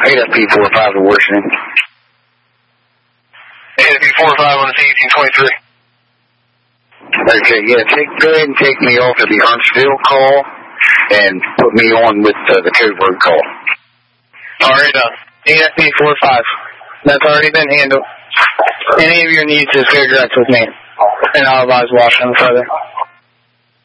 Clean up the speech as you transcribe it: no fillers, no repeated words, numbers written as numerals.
ASP-45 to Washington. ASP-45 on the C-1823. Okay, yeah, go ahead and take me off of the Huntsville call and put me on with the covert call. Alright, ASP-45. That's already been handled. Any of your needs, just go direct with me, and I'll advise Washington further.